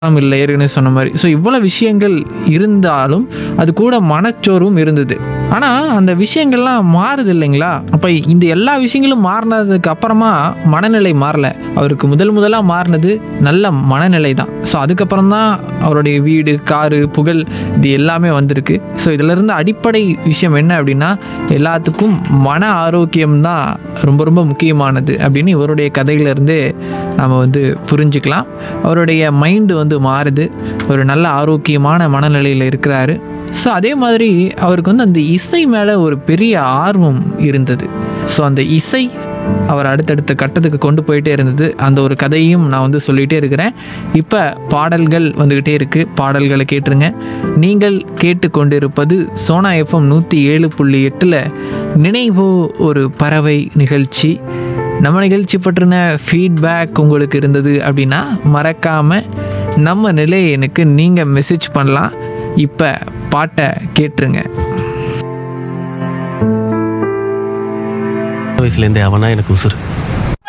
இல்லை ஏற்கனவே சொன்ன மாதிரி. ஸோ இவ்வளோ விஷயங்கள் இருந்தாலும் அது கூட மனச்சோர்வும் இருந்தது. ஆனால் அந்த விஷயங்கள்லாம் மாறுது இல்லைங்களா? அப்போ இந்த எல்லா விஷயங்களும் மாறினதுக்கு அப்புறமா மனநிலை மாறல. அவருக்கு முதலாக மாறினது நல்ல மனநிலை தான். ஸோ அதுக்கப்புறம் தான் அவருடைய வீடு, காரு, புகழ் இது எல்லாமே வந்திருக்கு. ஸோ இதிலிருந்து அடிப்படை விஷயம் என்ன அப்படின்னா, எல்லாத்துக்கும் மன ஆரோக்கியம் தான் ரொம்ப ரொம்ப முக்கியமானது அப்படின்னு இவருடைய கதையிலேருந்து நாம் புரிஞ்சுக்கலாம். அவருடைய மைண்டு மாறுது. ஒரு நல்ல ஆரோக்கியமான மனநிலையில் இருக்கிறாரு. ஸோ அதே மாதிரி அவருக்கு அந்த இசை மேலே ஒரு பெரிய ஆர்வம் இருந்தது. ஸோ அந்த இசை அவர் அடுத்தடுத்த கட்டத்துக்கு கொண்டு போயிட்டே இருந்தது. அந்த ஒரு கதையும் நான் சொல்லிகிட்டே இருக்கிறேன். இப்போ பாடல்கள் வந்துக்கிட்டே இருக்குது. பாடல்களை கேட்டுருங்க. நீங்கள் கேட்டுக்கொண்டிருப்பது சோனா எஃப்எம் 107.8 நினைவோ ஒரு பறவை நிகழ்ச்சி. நம்ம நிகழ்ச்சி பற்றின ஃபீட்பேக் உங்களுக்கு இருந்தது அப்படின்னா மறக்காமல் நம்ம நிலையனுக்கு நீங்கள் மெசேஜ் பண்ணலாம். இப்போ பாட்டை கேட்டுருங்க. வயசுலேருந்தே அவனா எனக்கு உசுறு.